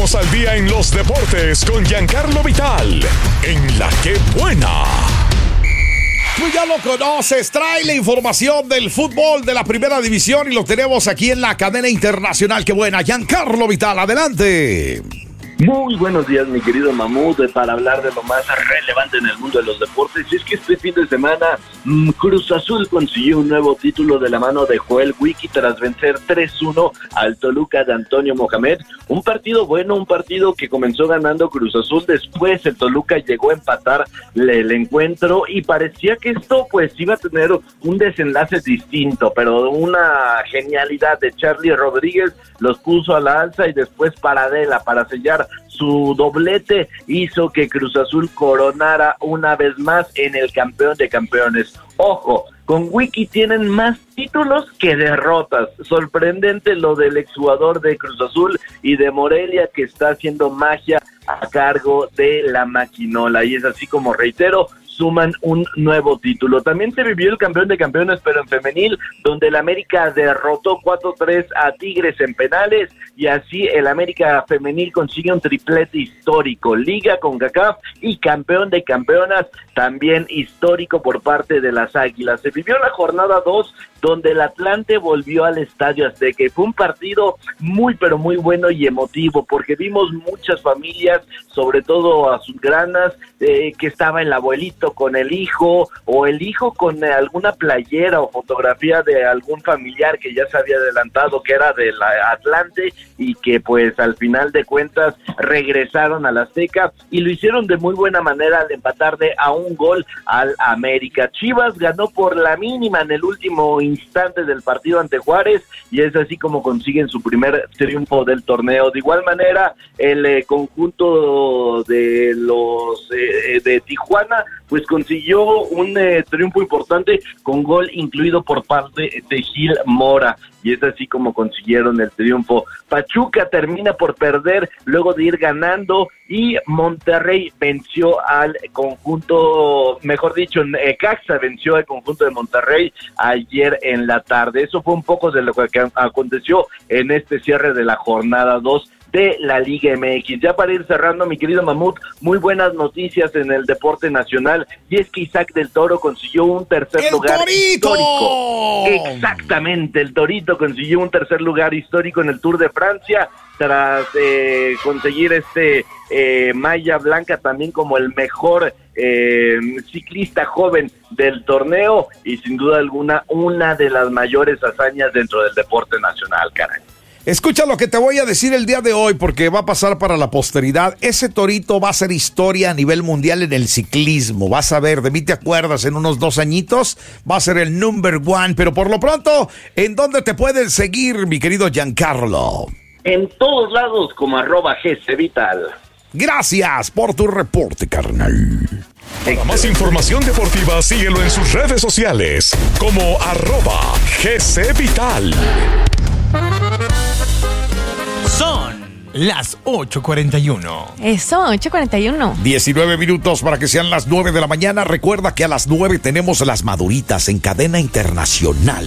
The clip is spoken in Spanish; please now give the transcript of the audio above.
Ponnos al día en los deportes con Giancarlo Vital, en La Que Buena. Tú ya lo conoces, trae la información del fútbol de la primera división y lo tenemos aquí en la cadena internacional. ¡Qué buena! Giancarlo Vital, adelante. Muy buenos días, mi querido Mamut, para hablar de lo más relevante en el mundo de los deportes. Y es que este fin de semana Cruz Azul consiguió un nuevo título de la mano de Joel Wiki tras vencer 3-1 al Toluca de Antonio Mohamed. Un partido bueno, un partido que comenzó ganando Cruz Azul, después el Toluca llegó a empatar el encuentro y parecía que esto pues iba a tener un desenlace distinto, pero una genialidad de Charlie Rodríguez los puso a la alza y después Paradela para sellar su doblete hizo que Cruz Azul coronara una vez más en el campeón de campeones. Ojo, con Wiki tienen más títulos que derrotas. Sorprendente lo del exjugador de Cruz Azul y de Morelia que está haciendo magia a cargo de la maquinola. Y es así como, reitero, suman un nuevo título. También se vivió el campeón de campeones, pero en femenil, donde el América derrotó 4-3 a Tigres en penales, y así el América femenil consigue un triplete histórico, Liga, CONCACAF y campeón de campeonas, también histórico por parte de las Águilas. Se vivió la jornada 2, donde el Atlante volvió al Estadio Azteca, y fue un partido muy, pero muy bueno y emotivo, porque vimos muchas familias, sobre todo azulgranas, que estaba el abuelito con el hijo, o el hijo con alguna playera o fotografía de algún familiar que ya se había adelantado que era del Atlante, y que pues al final de cuentas regresaron al Azteca, y lo hicieron de muy buena manera al empatar de a un gol al América. Chivas ganó por la mínima en el último instante del partido ante Juárez, y es así como consiguen su primer triunfo del torneo. De igual manera, el conjunto de los de Tijuana pues consiguió un triunfo importante con gol incluido por parte de Gil Mora, y es así como consiguieron el triunfo. Pachuca termina por perder luego de ir ganando, y Monterrey venció al conjunto, mejor dicho, Necaxa venció al conjunto de Monterrey ayer en la tarde. Eso fue un poco de lo que aconteció en este cierre de la jornada 2 de la Liga MX. Ya para ir cerrando, mi querido Mamut, muy buenas noticias en el deporte nacional, y es que Isaac del Toro consiguió un tercer lugar histórico. Exactamente, el Torito consiguió un tercer lugar histórico en el Tour de Francia, tras conseguir Malla Blanca también como el mejor ciclista joven del torneo, y sin duda alguna una de las mayores hazañas dentro del deporte nacional, caray. Escucha lo que te voy a decir el día de hoy, porque va a pasar para la posteridad. Ese Torito va a ser historia a nivel mundial en el ciclismo. Vas a ver, de mí te acuerdas, en unos 2 añitos va a ser el number 1. Pero por lo pronto, ¿en dónde te pueden seguir, mi querido Giancarlo? En todos lados como @GCVital. Gracias por tu reporte, carnal. Para más información deportiva, síguelo en sus redes sociales como @GCVital. Son las 8:41. Eso, 8:41. 19 minutos para que sean las 9 de la mañana. Recuerda que a las 9 tenemos las maduritas en cadena internacional.